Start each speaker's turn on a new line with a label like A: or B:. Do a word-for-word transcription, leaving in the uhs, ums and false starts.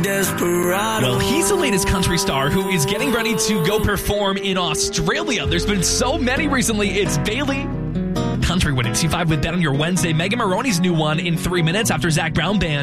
A: desperado.
B: Well, he's the latest country star who is getting ready to go perform in Australia. There's been so many recently. It's Bailey. Country winning T five with Ben on your Wednesday. Megan Maroney's new one in three minutes after Zach Brown Band.